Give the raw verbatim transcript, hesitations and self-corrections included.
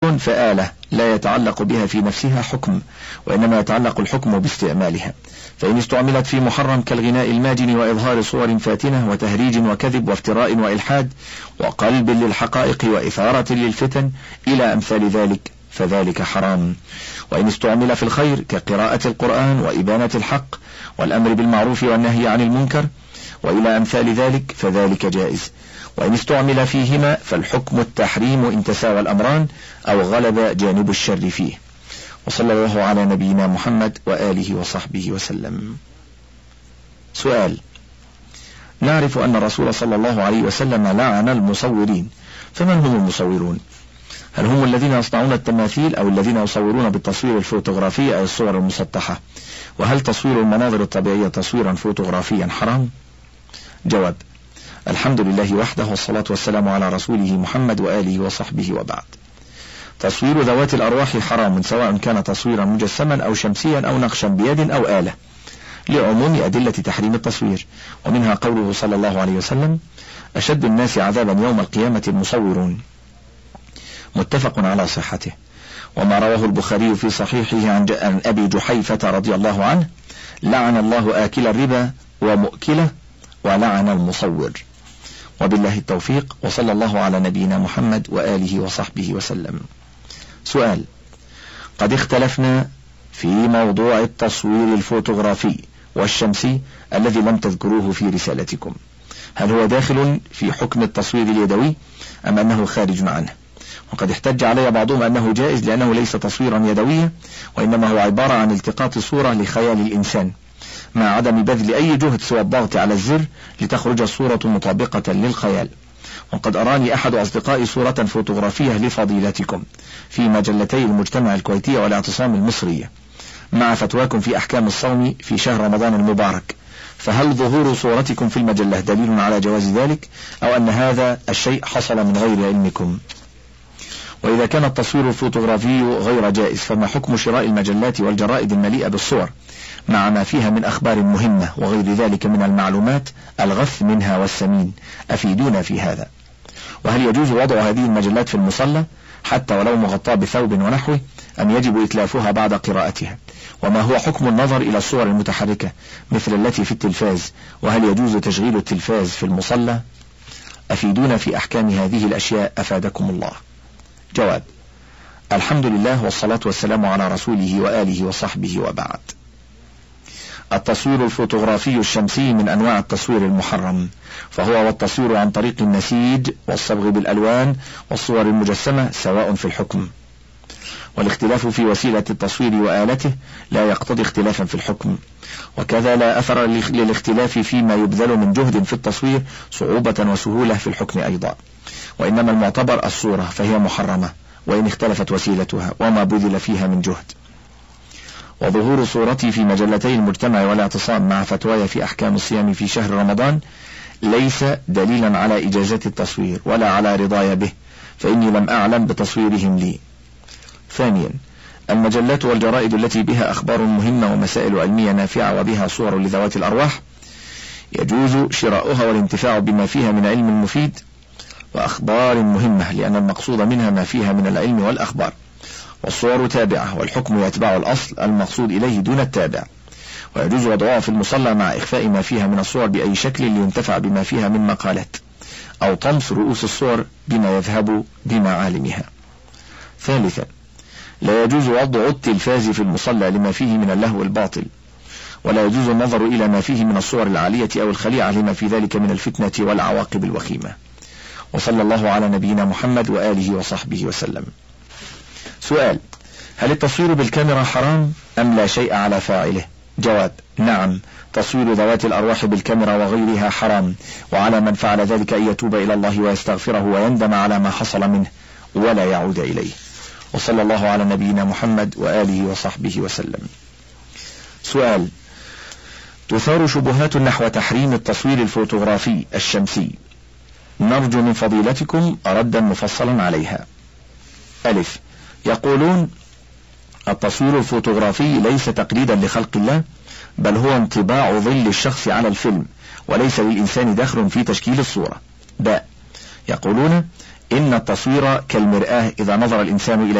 تصوير فآلة لا يتعلق بها في نفسها حكم، وإنما يتعلق الحكم باستعمالها، فإن استعملت في محرم كالغناء الماجن وإظهار صور فاتنة وتهريج وكذب وافتراء وإلحاد وقلب للحقائق وإثارة للفتن إلى أمثال ذلك فذلك حرام. وإن استعمل في الخير كقراءة القرآن وإبانة الحق والأمر بالمعروف والنهي عن المنكر وإلى أمثال ذلك فذلك جائز. وإن استعمل فيهما فالحكم التحريم إن تساوى الأمران أو غلب جانب الشر فيه. وصلى الله على نبينا محمد وآله وصحبه وسلم. سؤال: نعرف أن الرسول صلى الله عليه وسلم لعن المصورين، فمن هم المصورون؟ هل هم الذين يصنعون التماثيل أو الذين يصورون بالتصوير الفوتوغرافي أي الصور المسطحة؟ وهل تصوير المناظر الطبيعية تصويرا فوتوغرافيا حرام؟ جواب: الحمد لله وحده والصلاة والسلام على رسوله محمد وآله وصحبه وبعد. تصوير ذوات الأرواح حرام سواء كان تصويرا مجسما أو شمسيا أو نقشا بيد أو آلة، لعموم أدلة تحريم التصوير، ومنها قوله صلى الله عليه وسلم: أشد الناس عذابا يوم القيامة المصورون، متفق على صحته. وما رواه البخاري في صحيحه عن أبي جحيفة رضي الله عنه: لعن الله آكل الربا ومؤكله ولعن المصور. وبالله التوفيق، وصلى الله على نبينا محمد وآله وصحبه وسلم. سؤال: قد اختلفنا في موضوع التصوير الفوتوغرافي والشمسي الذي لم تذكروه في رسالتكم، هل هو داخل في حكم التصوير اليدوي أم أنه خارج عنه؟ وقد احتج علي بعضهم أنه جائز لأنه ليس تصويرا يدويا، وإنما هو عبارة عن التقاط صورة لخيال الإنسان مع عدم بذل أي جهد سوى الضغط على الزر لتخرج الصورة مطابقة للخيال. وقد أراني أحد أصدقائي صورة فوتوغرافية لفضيلتكم في مجلتي المجتمع الكويتية والاعتصام المصرية مع فتواكم في أحكام الصوم في شهر رمضان المبارك، فهل ظهور صورتكم في المجلة دليل على جواز ذلك أو أن هذا الشيء حصل من غير علمكم؟ وإذا كان التصوير الفوتوغرافي غير جائز فما حكم شراء المجلات والجرائد المليئة بالصور مع ما فيها من أخبار مهمة وغير ذلك من المعلومات الغث منها والسمين؟ أفيدونا في هذا. وهل يجوز وضع هذه المجلات في المصلى حتى ولو مغطاة بثوب ونحوه أم يجب إتلافها بعد قراءتها؟ وما هو حكم النظر إلى الصور المتحركة مثل التي في التلفاز، وهل يجوز تشغيل التلفاز في المصلى؟ أفيدونا في أحكام هذه الأشياء أفادكم الله. جواب: الحمد لله والصلاة والسلام على رسوله وآله وصحبه وبعد. التصوير الفوتوغرافي الشمسي من أنواع التصوير المحرم، فهو والتصوير عن طريق النسيج والصبغ بالألوان والصور المجسمة سواء في الحكم، والاختلاف في وسيلة التصوير وآلته لا يقتضي اختلافا في الحكم، وكذا لا أثر للاختلاف فيما يبذل من جهد في التصوير صعوبة وسهولة في الحكم أيضا، وإنما المعتبر الصورة فهي محرمة وإن اختلفت وسيلتها وما بذل فيها من جهد. وظهور صورتي في مجلتي المجتمع والاعتصام مع فتواي في أحكام الصيام في شهر رمضان ليس دليلا على إجازة التصوير ولا على رضاي به، فإني لم أعلم بتصويرهم لي. ثانيا: المجلات والجرائد التي بها أخبار مهمة ومسائل علمية نافعة وبها صور لذوات الأرواح يجوز شراؤها والانتفاع بما فيها من علم مفيد وأخبار مهمة، لأن المقصود منها ما فيها من العلم والأخبار، والصور تابعة والحكم يتبع الأصل المقصود إليه دون التابع. ويجوز وضعها في المصلى مع إخفاء ما فيها من الصور بأي شكل لينتفع بما فيها من مقالات، أو طمس رؤوس الصور بما يذهب بمعالمها. ثالثا: لا يجوز وضع التلفاز في المصلى لما فيه من اللهو الباطل، ولا يجوز النظر إلى ما فيه من الصور العالية أو الخليعة لما في ذلك من الفتنة والعواقب الوخيمة. وصلى الله على نبينا محمد وآله وصحبه وسلم. سؤال: هل التصوير بالكاميرا حرام أم لا شيء على فاعله؟ جواب: نعم، تصوير ذوات الأرواح بالكاميرا وغيرها حرام، وعلى من فعل ذلك أن يتوب إلى الله ويستغفره ويندم على ما حصل منه ولا يعود إليه. وصلى الله على نبينا محمد وآله وصحبه وسلم. سؤال: تثار شبهات نحو تحريم التصوير الفوتوغرافي الشمسي، نرجو من فضيلتكم ردا مفصلا عليها. ألف: يقولون التصوير الفوتوغرافي ليس تقليدا لخلق الله، بل هو انطباع ظل الشخص على الفيلم وليس للإنسان دخل في تشكيل الصورة. باء: يقولون إن التصوير كالمرآة، إذا نظر الإنسان إلى